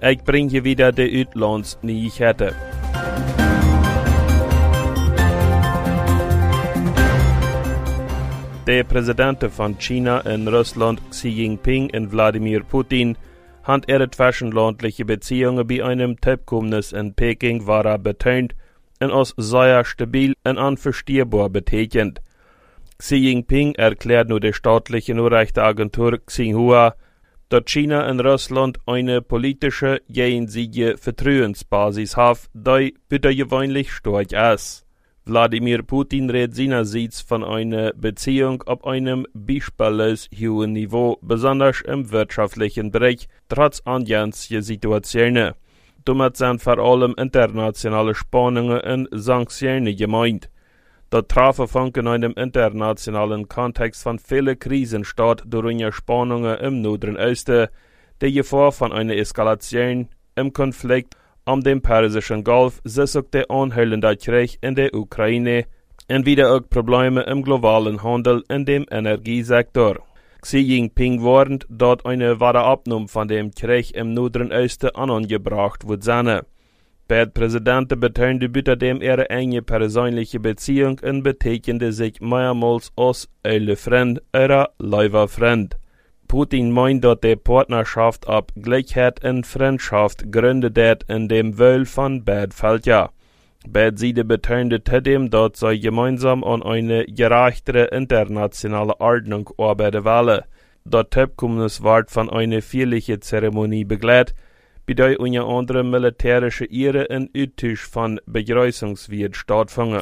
Ich bring je wieder de Uitlandsnyheiten. De Präsidenten von China und Russland, Xi Jinping und Wladimir Putin, haben ihre zwischenlandliche Beziehungen bei einem Treffen in Peking waren betont und als sehr stabil und unverstehbar betitelt. Xi Jinping erklärt nur der staatlichen Nachrichtenagentur Xinhua, dass China und Russland eine politische, jenseitige Vertrauensbasis haben, die gewöhnlich stark ist. Wladimir Putin redet seinerseits von einer Beziehung auf einem beispiellos hohen Niveau, besonders im wirtschaftlichen Bereich, trotz anjährlicher Situationen. Damit sind vor allem internationale Spannungen und Sanktionen gemeint. Das Treffen fand in einem internationalen Kontext von vielen Krisen statt, durch Spannungen im Nordischen Osten, die Gefahr von einer Eskalation im Konflikt am dem Persischen Golf, sich auch der anhaltende Krieg in der Ukraine und wieder auch Probleme im globalen Handel in dem Energiesektor. Xi Jinping warnt, dass eine wahre Abnahme von dem Krieg im Nordischen Osten angebracht wird sein. Beide Präsidenten betonten außerdem ihre enge persönliche Beziehung und bezeichnete sich mehrmals als eure Freund, eure liebe Freund. Putin meint, dass die Partnerschaft auf Gleichheit und Freundschaft gründet wird, in dem Wohl von beiden Völkern. Beide Seiten betonten zudem, dass sie gemeinsam an eine gerechtere internationale Ordnung arbeiten wollen. Das Treffen wird von einer feierlichen Zeremonie begleitet, bei der unter anderem militärische Ehre und Austausch von Begrüßungswort stattfinden.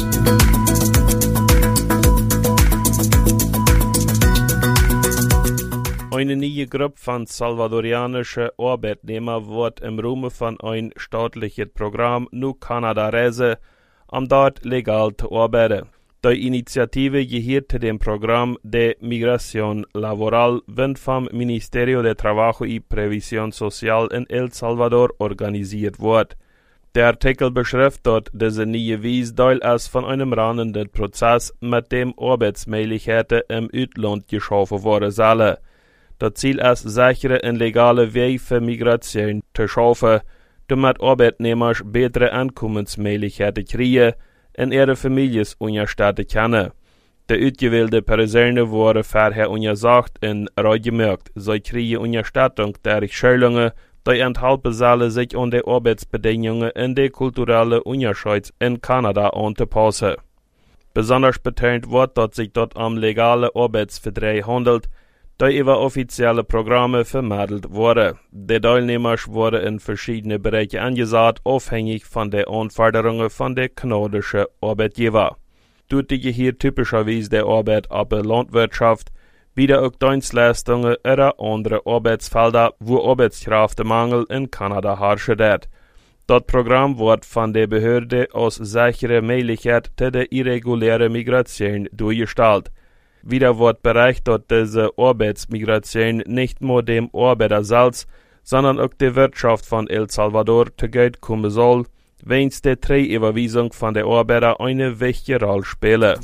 Eine neue Gruppe von salvadorianischen Arbeitnehmern wird im Rahmen von einem staatlichen Programm nach Kanada reisen, um dort legal zu arbeiten. Die Initiative gehört zu dem Programm de Migración Laboral, das vom Ministerio de Trabajo y Previsión Social in El Salvador organisiert wird. Der Artikel beschreibt, dass diese neue Weise Teil ist von einem rahmenden Prozess, mit dem Arbeitsmöglichkeiten im Ausland geschaffen worden sollen. Das Ziel ist, sichere und legale Wege für Migration zu schaffen, damit Arbeitnehmer bessere Einkommensmöglichkeiten kriegen und ihre Familien unterstützen können. Die ausgewählten Personen wurden vorher untersucht und gemerkt, sie kriegen Unterstützung durch Schulungen, die enthalten sollen, sich an die Arbeitsbedingungen und die kulturellen Unterschiede in Kanada anzupassen. Besonders betont wird, dass sich dort um legale Arbeitsverträge handelt, die über offizielle Programme vermittelt wurden. Die Teilnehmer wurden in verschiedene Bereiche angesagt, abhängig von den Anforderungen von den kanadischen Arbeitgeber. Dort hier typischerweise der Arbeit ab der Landwirtschaft, wieder auch Dienstleistungen oder andere Arbeitsfelder, wo Arbeitskräftemangel in Kanada herrscht. Das Programm wird von der Behörde als sichere Möglichkeit zu der irregulären Migration durchgestellt. Wieder wird berichtet, dass diese Arbeitsmigration nicht nur dem Arbeiter selbst, sondern auch der Wirtschaft von El Salvador zugute kommen soll, wenn die Treuüberweisung von der Arbeiter eine wichtige Rolle spielt.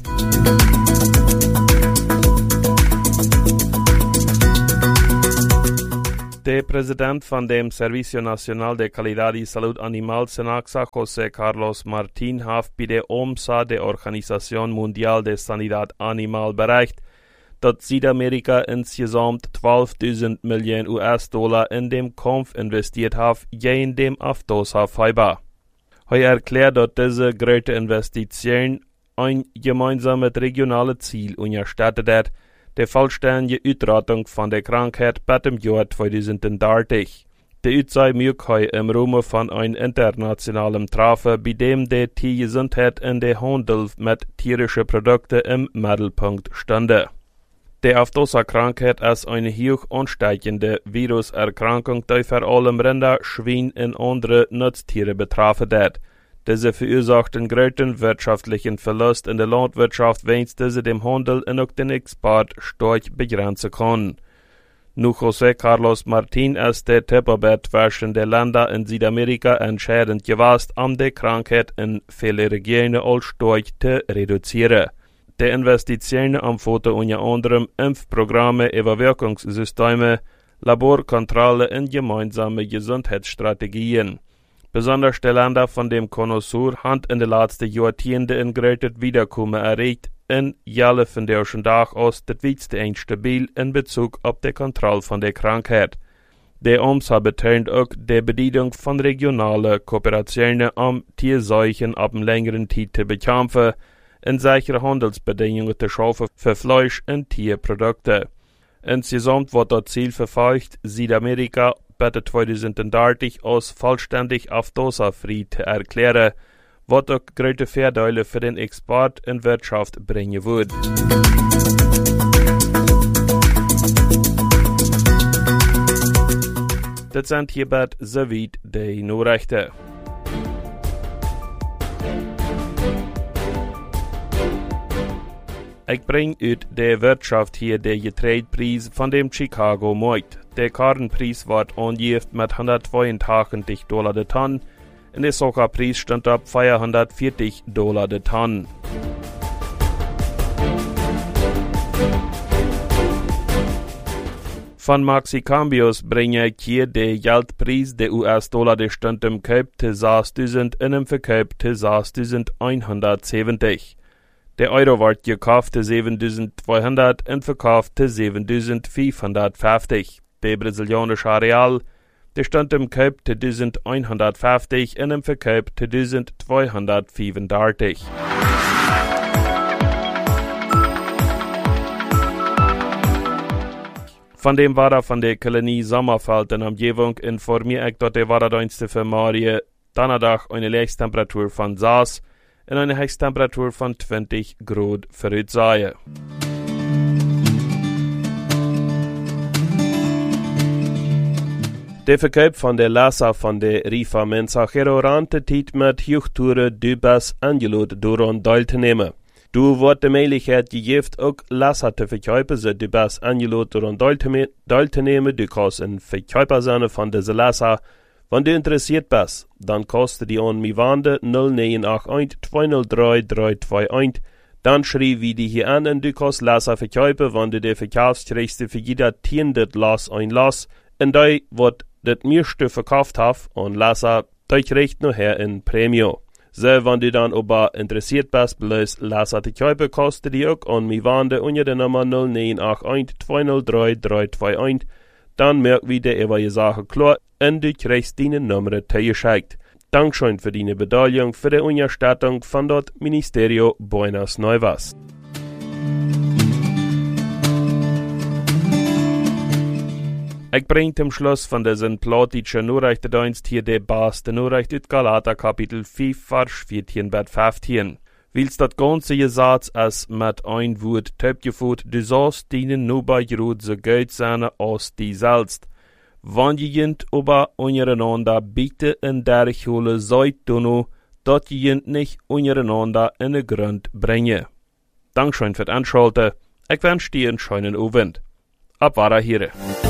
Der Präsident von dem Servicio Nacional de Calidad y Salud Animal, SENASA, José Carlos Martín, hat bei der OMSA, der Organisation Mundial de Sanidad Animal, berichtet, dass Südamerika insgesamt 12.000 Millionen US-Dollar in dem Kampf investiert hat, gegen dem Aftosa-Fiber. Er erklärt, dass diese große Investition ein gemeinsames regionales Ziel unterstützt hat, die vollständige Ausrottung von der Krankheit bis im Jahr 2030. Die sei möglich im Rahmen von einem internationalen Treffen, bei dem die Tiergesundheit und der Handel mit tierischen Produkten im Mittelpunkt stünde. Die Aftosa-Krankheit ist eine hoch ansteigende Viruserkrankung, die vor allem Rinder, Schweine und andere Nutztiere betroffen hat. Diese verursacht einen großen wirtschaftlichen Verlust in der Landwirtschaft, wenn diese dem Handel und auch den Export stark begrenzen kann. Nach José Carlos Martín ist der Zusammenarbeit zwischen den Ländern in Südamerika entscheidend gewesen, um die Krankheit in vielen Regionen als stark zu reduzieren. Die Investitionen umfassen unter anderem Impfprogramme, Überwachungssysteme, Laborkontrolle und gemeinsame Gesundheitsstrategien. Besonders die Länder von dem Connoisseur haben in den letzten Jahrzehnten ein großes Wiederkommen erreicht und alle von der schon Tag aus das wichtigste stabil in Bezug auf die Kontrolle von der Krankheit. Der OMS betont auch die Bedeutung von regionalen Kooperationen, um Tierseuchen ab einer längeren Zeit zu bekämpfen und sichere Handelsbedingungen zu schaffen für Fleisch- und Tierprodukte. Insgesamt wird das Ziel verfolgt, Südamerika bis 2030 als vollständig aftosa-frei zu erklären, was auch große Vorteile für den Export und Wirtschaft bringen wird. Das sind hierbei soweit die Nachrichten. Ich bringe uit der Wirtschaft hier den Getreidepreis von dem Chicago Markt. Der Kornpreis wird angegeben mit $182 der Tonne und der Zuckerpreis stand auf $440 der Tonne. Von Maxicambios bringe ich hier den Geldpreis der US-Dollar, der stand im Kauf zu 6.000 und im Verkauf zu 6.170. Der Euro wird gekauft zu 7.200 und verkauft zu 7.550. Der brasilianische Real, der stand im Kauf zu 1.150 und im Verkauf zu 1.235. Von dem Wetter von der Kolonie Sommerfeld in Umgebung informiere ich, dass der Wetterdienste für Marie Donnerstag eine Höchsttemperatur von 6 und eine Höchsttemperatur von 20 Grad voraussehen. Der Verkauf von der Lassa von der Rifa Mensajero rantet mit Hochtouren Dubas angelot daran teilzunehmen. Du wird die Möglichkeit gegeben, auch Lassa zu verkaufen, so Dubas angelot daran teilzunehmen. Du kannst ein Verkäufer sein von dieser Lassa. Wenn du interessiert bist, dann kostet die an mi Wande 0981 203 321. Dann schreib wie die hier an und du kannst Lassa verkaufen, wenn du die verkaufst, kriegst du für jeder 10 Lass ein Lass. Und da wird das meiste verkauft hast und Lassa, da kriegst noch her ein Prämie. So, wenn du dann aber interessiert bist, bloß Lassa zu kaufen, kostet die auch an mi Wande unter der Nummer 0981 203 321. Dann merk wieder über die Sache klar und du kriegst deine Nummer zugeschickt. Dankeschön für deine Beteiligung für die Unterstützung von das Ministerio Buenas Nuevas. Ich bringe zum Schluss von diesem plattischen Nachrichtendienst hier die beste Nachricht aus Galater Kapitel 5, Vers 14 bis 15. Wils das ganze Gesetz als mit ein Wort töpgeführt, du sollst deinen Nachbarn so gut sein als die selbst. Wenn jemand aber untereinander bitte in der Schule seid du noch, dass jemand nicht untereinander in den Grund bringe. Dankeschön für das Anschalten. Ich wünsche dir einen schönen Abend. Ab hier.